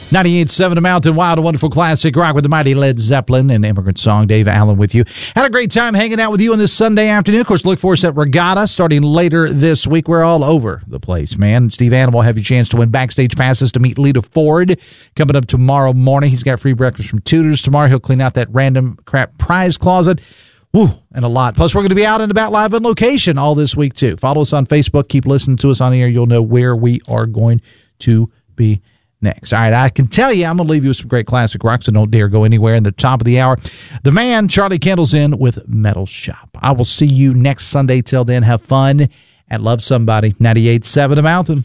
98.7 The Mountain, Wild, a wonderful classic rock with the mighty Led Zeppelin and Immigrant Song. Dave Allen with you. Had a great time hanging out with you on this Sunday afternoon. Of course, look for us at Regatta starting later this week. We're all over the place, man. Steve Allen will have your chance to win backstage passes to meet Lita Ford coming up tomorrow morning. He's got free breakfast from Tudor's tomorrow. He'll clean out that random crap prize closet. Woo, and a lot. Plus, we're going to be out and about live on location all this week, too. Follow us on Facebook. Keep listening to us on the air. You'll know where we are going to be next. All right, I can tell you I'm going to leave you with some great classic rock, so don't dare go anywhere. In the top of the hour, the man, Charlie Kendall's in with Metal Shop. I will see you next Sunday. Till then, have fun and love somebody. 98.7 The Mountain.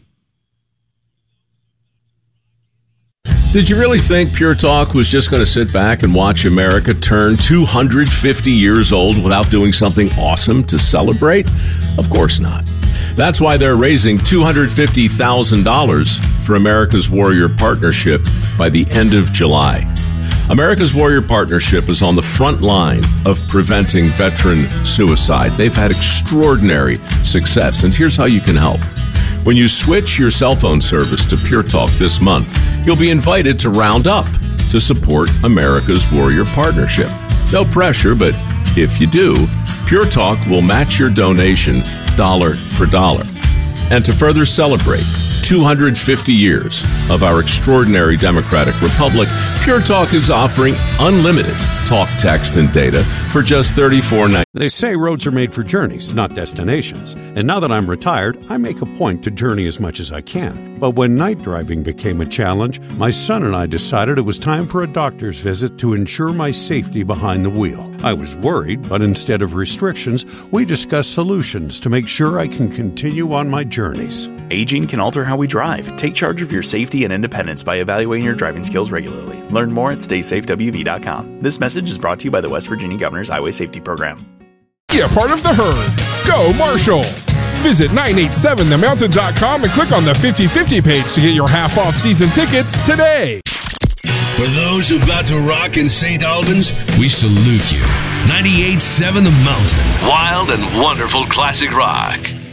Did you really think Pure Talk was just going to sit back and watch America turn 250 years old without doing something awesome to celebrate? Of course not. That's why they're raising $250,000 for America's Warrior Partnership by the end of July. America's Warrior Partnership is on the front line of preventing veteran suicide. They've had extraordinary success, and here's how you can help. When you switch your cell phone service to Pure Talk this month, you'll be invited to round up to support America's Warrior Partnership. No pressure, but if you do, Pure Talk will match your donation dollar for dollar. And to further celebrate 250 years of our extraordinary democratic republic, Pure Talk is offering unlimited talk, text, and data for just $34.99. They say roads are made for journeys, not destinations. And now that I'm retired, I make a point to journey as much as I can. But when night driving became a challenge, my son and I decided it was time for a doctor's visit to ensure my safety behind the wheel. I was worried, but instead of restrictions, we discussed solutions to make sure I can continue on my journeys. Aging can alter how we drive. Take charge of your safety and independence by evaluating your driving skills regularly. Learn more at StaySafeWV.com. This message is brought to you by the West Virginia Governor's Highway Safety Program. Be a part of the herd. Go Marshall. Visit 987themountain.com and click on the 50/50 page to get your half-off season tickets today. For those who got to rock in St. Albans, we salute you. 98.7 The Mountain. Wild and wonderful classic rock.